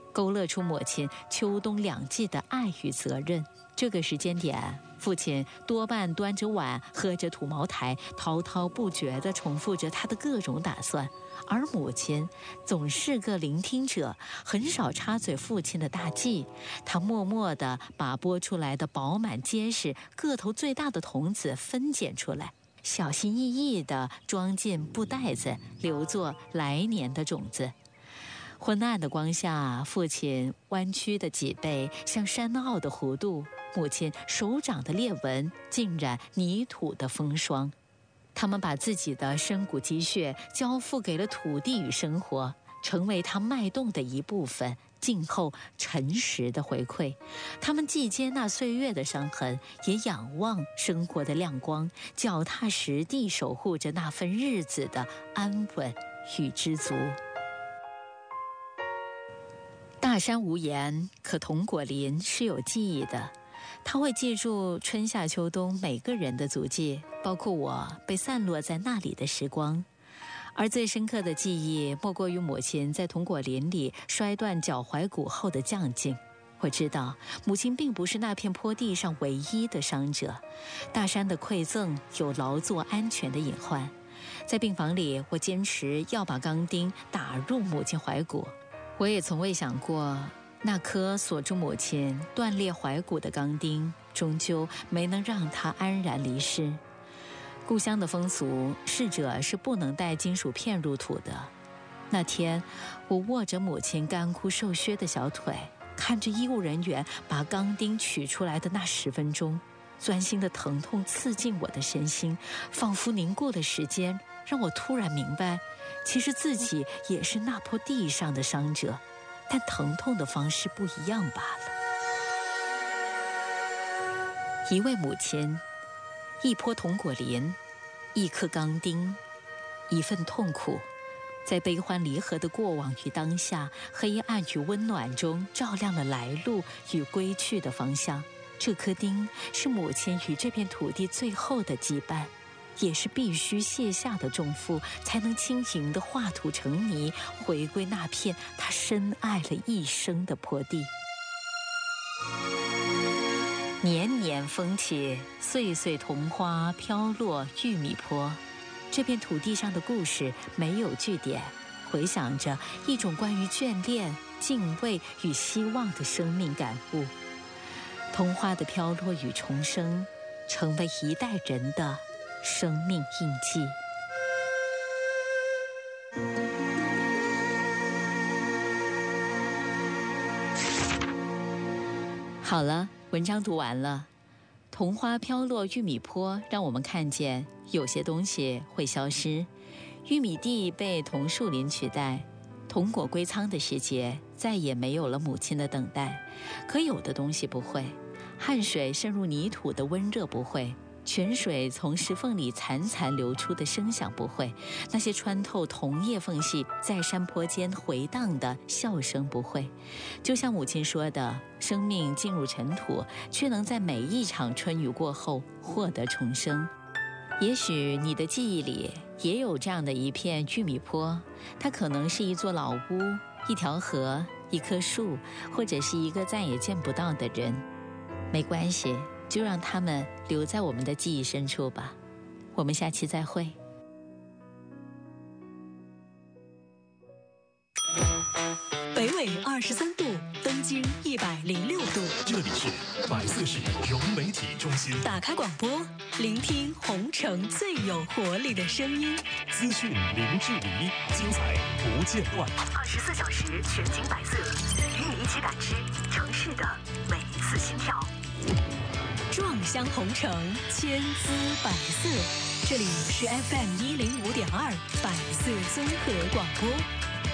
勾勒出母亲秋冬两季的爱与责任。这个时间点，父亲多半端着碗，喝着土茅台，滔滔不绝地重复着他的各种打算，而母亲总是个聆听者，很少插嘴父亲的大计。她默默地把剥出来的饱满结实、个头最大的童子分拣出来，小心翼翼地装进布袋子，留作来年的种子。昏暗的光下，父亲弯曲的脊背像山坳的弧度，母亲手掌的裂纹浸染泥土的风霜。他们把自己的深谷积血交付给了土地与生活，成为它脉动的一部分，静候诚实的回馈。他们既接纳岁月的伤痕，也仰望生活的亮光，脚踏实地守护着那份日子的安稳与知足。大山无言，可铜果林是有记忆的。他会记住春夏秋冬每个人的足迹，包括我被散落在那里的时光。而最深刻的记忆，莫过于母亲在铜果林里摔断脚踝骨后的将境。我知道，母亲并不是那片坡地上唯一的伤者。大山的馈赠有劳作安全的隐患。在病房里，我坚持要把钢钉打入母亲怀骨。我也从未想过，那颗锁住母亲断裂怀骨的钢钉，终究没能让她安然离世。故乡的风俗，逝者是不能带金属片入土的。那天，我握着母亲干枯瘦削的小腿，看着医务人员把钢钉取出来的那10分钟，钻心的疼痛刺进我的身心，仿佛凝固了时间，让我突然明白，其实自己也是那坡地上的伤者，但疼痛的方式不一样罢了。一位母亲，一坡铜果林，一颗钢钉，一份痛苦，在悲欢离合的过往与当下，黑暗与温暖中照亮了来路与归去的方向。这颗钉是母亲与这片土地最后的羁绊，也是必须卸下的重负，才能轻盈地化土成泥，回归那片她深爱了一生的坡地。年年风起，岁岁桐花飘落玉米坡。这片土地上的故事没有句点，回想着一种关于眷恋、敬畏与希望的生命感悟。桐花的飘落与重生，成为一代人的生命印记。好了，文章读完了。桐花飘落玉米坡，让我们看见有些东西会消失。玉米地被桐树林取代，桐果归仓的时节再也没有了母亲的等待。可有的东西不会，汗水渗入泥土的温热不会，泉水从石缝里潺潺流出的声响不会，那些穿透桐叶缝隙在山坡间回荡的笑声不会。就像母亲说的，生命进入尘土，却能在每一场春雨过后获得重生。也许你的记忆里也有这样的一片玉米坡，它可能是一座老屋、一条河、一棵树，或者是一个再也见不到的人。没关系，就让他们留在我们的记忆深处吧。我们下期再会。 北纬23度，东经106度。 这里是百色市融媒体中心。 打开广播，聆听红城最有活力的声音。 资讯零距离，精彩不间断。 24小时全景百色，与你一起感知城市的每一次心跳。壮乡红城，千姿百色。这里是 FM105.2百色综合广播。